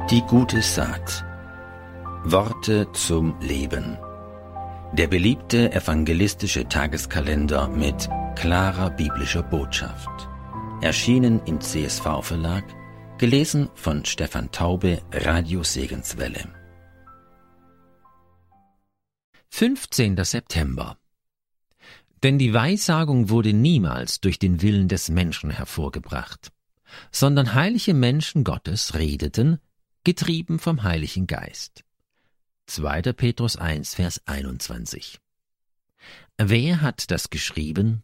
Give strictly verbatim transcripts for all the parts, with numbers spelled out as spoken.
Die gute Saat. Worte zum Leben. Der beliebte evangelistische Tageskalender mit klarer biblischer Botschaft. Erschienen im C S V-Verlag, gelesen von Stefan Taube, Radio Segenswelle. fünfzehnter September. Denn die Weissagung wurde niemals durch den Willen des Menschen hervorgebracht, sondern heilige Menschen Gottes redeten, getrieben vom Heiligen Geist. zweiter Petrus eins, Vers einundzwanzig. Wer hat das geschrieben?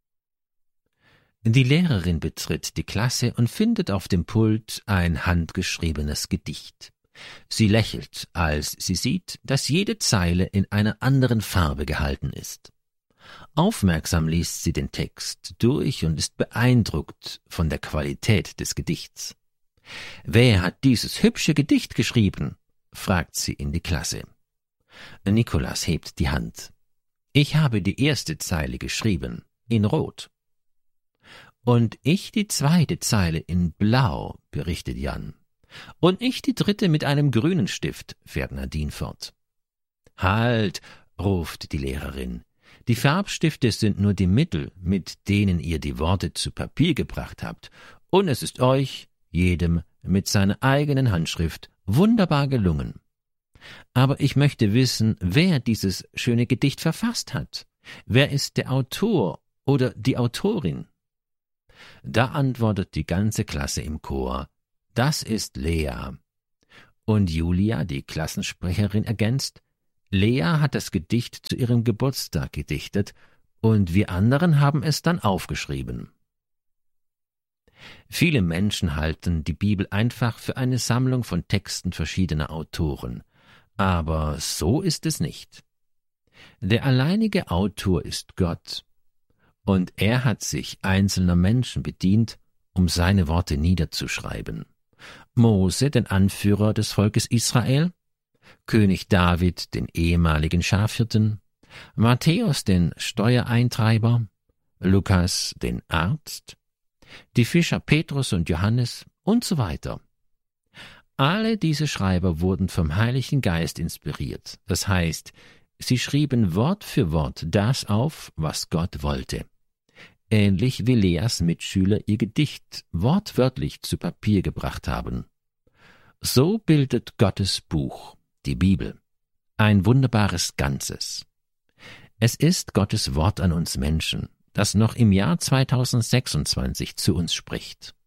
Die Lehrerin betritt die Klasse und findet auf dem Pult ein handgeschriebenes Gedicht. Sie lächelt, als sie sieht, dass jede Zeile in einer anderen Farbe gehalten ist. Aufmerksam liest sie den Text durch und ist beeindruckt von der Qualität des Gedichts. »Wer hat dieses hübsche Gedicht geschrieben?« fragt sie in die Klasse. Nikolas hebt die Hand. »Ich habe die erste Zeile geschrieben, in Rot.« »Und ich die zweite Zeile in Blau«, berichtet Jan. »Und ich die dritte mit einem grünen Stift«, fährt Nadine fort. »Halt«, ruft die Lehrerin. »Die Farbstifte sind nur die Mittel, mit denen ihr die Worte zu Papier gebracht habt, und es ist euch, jedem mit seiner eigenen Handschrift, wunderbar gelungen. Aber ich möchte wissen, wer dieses schöne Gedicht verfasst hat. Wer ist der Autor oder die Autorin?« Da antwortet die ganze Klasse im Chor: »Das ist Lea.« Und Julia, die Klassensprecherin, ergänzt: »Lea hat das Gedicht zu ihrem Geburtstag gedichtet, und wir anderen haben es dann aufgeschrieben.« Viele Menschen halten die Bibel einfach für eine Sammlung von Texten verschiedener Autoren. Aber so ist es nicht. Der alleinige Autor ist Gott, und er hat sich einzelner Menschen bedient, um seine Worte niederzuschreiben. Mose, den Anführer des Volkes Israel, König David, den ehemaligen Schafhirten, Matthäus, den Steuereintreiber, Lukas, den Arzt, die Fischer Petrus und Johannes und so weiter. Alle diese Schreiber wurden vom Heiligen Geist inspiriert. Das heißt, sie schrieben Wort für Wort das auf, was Gott wollte. Ähnlich wie Leas Mitschüler ihr Gedicht wortwörtlich zu Papier gebracht haben. So bildet Gottes Buch, die Bibel, ein wunderbares Ganzes. Es ist Gottes Wort an uns Menschen, das noch im Jahr zweitausendsechsundzwanzig zu uns spricht.